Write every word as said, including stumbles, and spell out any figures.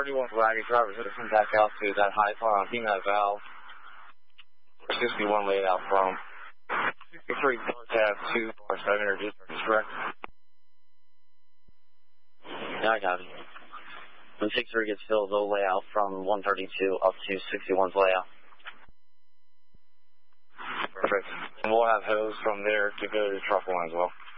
forty-one flagging driver citizen back out to that high car on Peanut Valve. sixty-one laid out from sixty-three tab two or seven or just correct. Yeah, I got it. When sixty-three gets filled, they'll lay out from one thirty-two up to sixty-one's layout. Perfect. And we'll have hose from there to go to the truck line as well.